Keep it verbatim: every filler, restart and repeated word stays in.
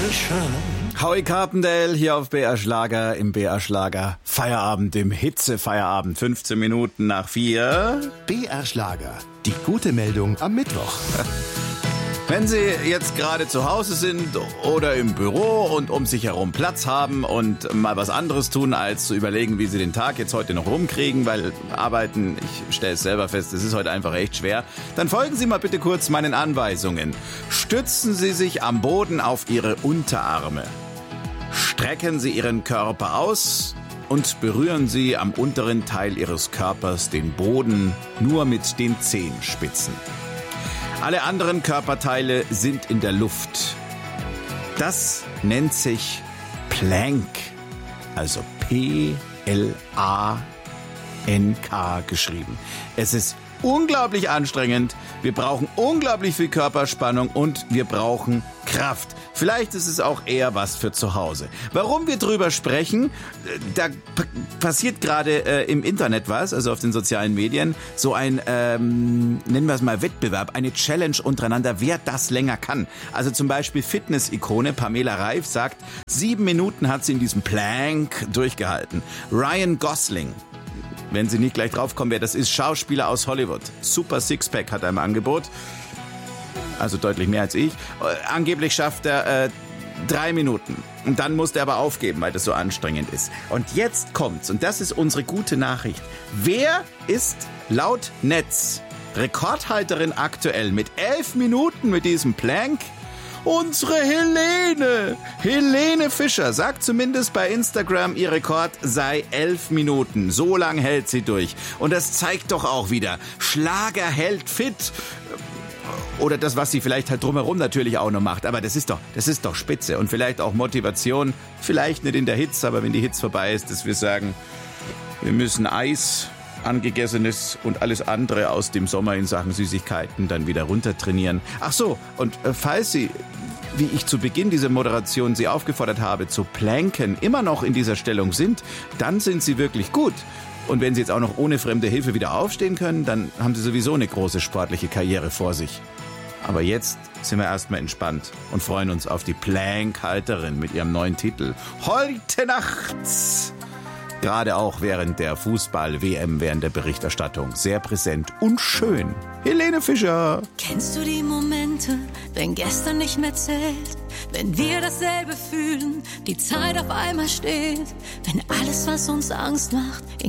Howie Carpendale hier auf B R Schlager, im B R Schlager Feierabend, im Hitze-Feierabend, fünfzehn Minuten nach vier. B R Schlager, die gute Meldung am Mittwoch. Wenn Sie jetzt gerade zu Hause sind oder im Büro und um sich herum Platz haben und mal was anderes tun, als zu überlegen, wie Sie den Tag jetzt heute noch rumkriegen, weil arbeiten, ich stelle es selber fest, es ist heute einfach echt schwer, dann folgen Sie mal bitte kurz meinen Anweisungen. Stützen Sie sich am Boden auf Ihre Unterarme. Strecken Sie Ihren Körper aus und berühren Sie am unteren Teil Ihres Körpers den Boden nur mit den Zehenspitzen. Alle anderen Körperteile sind in der Luft. Das nennt sich Plank, also P L A N K geschrieben. Es ist unglaublich anstrengend, wir brauchen unglaublich viel Körperspannung und wir brauchen Kraft. Vielleicht ist es auch eher was für zu Hause. Warum wir drüber sprechen, da p- passiert gerade äh, im Internet was, also auf den sozialen Medien, so ein, ähm, nennen wir es mal Wettbewerb, eine Challenge untereinander, wer das länger kann. Also zum Beispiel Fitness-Ikone Pamela Reif sagt, sieben Minuten hat sie in diesem Plank durchgehalten. Ryan Gosling, wenn Sie nicht gleich draufkommen, wer das ist, Schauspieler aus Hollywood. Super Sixpack hat er im Angebot. Also deutlich mehr als ich. Äh, angeblich schafft er äh, drei Minuten. Und dann musste er aber aufgeben, weil das so anstrengend ist. Und jetzt kommt's. Und das ist unsere gute Nachricht. Wer ist laut Netz Rekordhalterin aktuell mit elf Minuten mit diesem Plank? Unsere Helene. Helene Fischer sagt zumindest bei Instagram, ihr Rekord sei elf Minuten. So lang hält sie durch. Und das zeigt doch auch wieder, Schlager hält fit. Oder das, was sie vielleicht halt drumherum natürlich auch noch macht. Aber das ist doch, das ist doch spitze. Und vielleicht auch Motivation. Vielleicht nicht in der Hitze, aber wenn die Hitze vorbei ist, dass wir sagen, wir müssen Eis, Angegessenes und alles andere aus dem Sommer in Sachen Süßigkeiten dann wieder runter trainieren. Ach so, und äh, falls Sie, wie ich zu Beginn dieser Moderation Sie aufgefordert habe, zu planken, immer noch in dieser Stellung sind, dann sind Sie wirklich gut. Und wenn Sie jetzt auch noch ohne fremde Hilfe wieder aufstehen können, dann haben Sie sowieso eine große sportliche Karriere vor sich. Aber jetzt sind wir erstmal entspannt und freuen uns auf die Plank-Halterin mit ihrem neuen Titel Heute Nacht. Gerade auch während der Fußball-W M, während der Berichterstattung. Sehr präsent und schön. Helene Fischer. Kennst du die Momente, wenn gestern nicht mehr zählt? Wenn wir dasselbe fühlen, die Zeit auf einmal steht? Wenn alles, was uns Angst macht,